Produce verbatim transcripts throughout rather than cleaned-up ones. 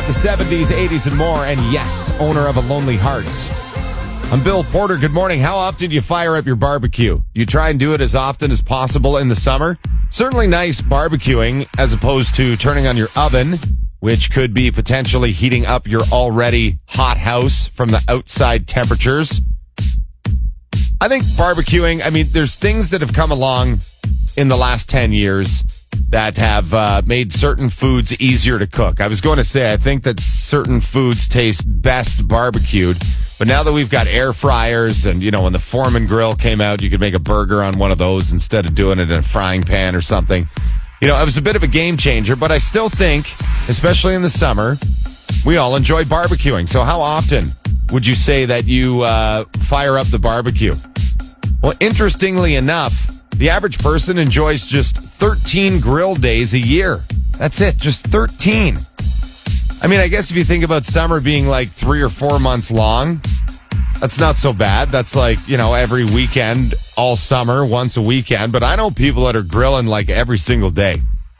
got the seventies, eighties, and more. And yes, owner of a Lonely Hearts. I'm Bill Porter. Good morning. How often do you fire up your barbecue? Do you try and do it as often as possible in the summer? Certainly nice barbecuing as opposed to turning on your oven, which could be potentially heating up your already hot house from the outside temperatures. I think barbecuing, I mean, there's things that have come along in the last ten years that have uh, made certain foods easier to cook. I was going to say, I think that certain foods taste best barbecued, but now that we've got air fryers and, you know, when the Foreman grill came out, you could make a burger on one of those instead of doing it in a frying pan or something. You know, it was a bit of a game changer, but I still think, especially in the summer, we all enjoy barbecuing. So how often would you say that you uh, fire up the barbecue? Well, interestingly enough, the average person enjoys just thirteen grill days a year. That's it, just thirteen. I mean, I guess if you think about summer being like three or four months long, that's not so bad. That's like, you know, every weekend, all summer, once a weekend. But I know people that are grilling like every single day.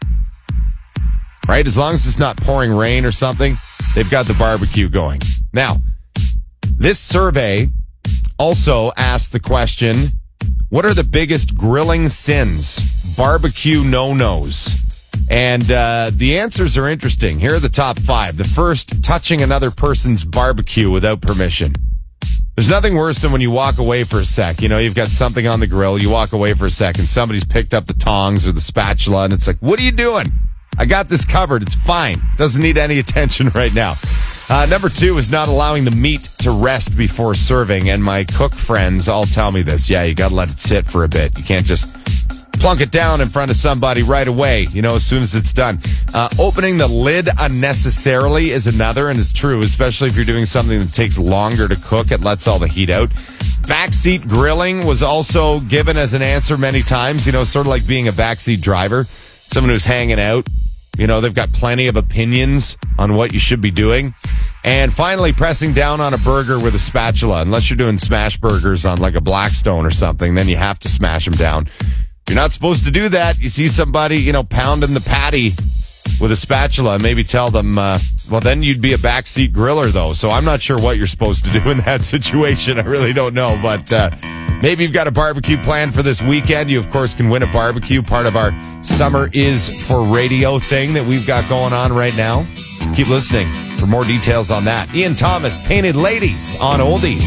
Right? As long as it's not pouring rain or something, they've got the barbecue going. Now, this survey also asked the question, what are the biggest grilling sins? Barbecue no-nos. And uh, the answers are interesting. Here are the top five. The first, touching another person's barbecue without permission. There's nothing worse than when you walk away for a sec. You know, you've got something on the grill, you walk away for a sec, and somebody's picked up the tongs or the spatula, and it's like, what are you doing? I got this covered. It's fine. Doesn't need any attention right now. Uh, number two is not allowing the meat to rest before serving, and my cook friends all tell me this. Yeah, you got to let it sit for a bit. You can't just plunk it down in front of somebody right away, you know, as soon as it's done. Uh, opening the lid unnecessarily is another, and it's true, especially if you're doing something that takes longer to cook. It lets all the heat out. Backseat grilling was also given as an answer many times, you know, sort of like being a backseat driver, someone who's hanging out. You know, they've got plenty of opinions on what you should be doing. And finally, pressing down on a burger with a spatula. Unless you're doing smash burgers on like a Blackstone or something, then you have to smash them down. You're not supposed to do that. You see somebody, you know, pounding the patty with a spatula, maybe tell them, uh, well, then you'd be a backseat griller, though. So I'm not sure what you're supposed to do in that situation. I really don't know. But uh, maybe you've got a barbecue planned for this weekend. You, of course, can win a barbecue, part of our Summer is for Radio thing that we've got going on right now. Keep listening for more details on that. Ian Thomas, Painted Ladies on Oldies.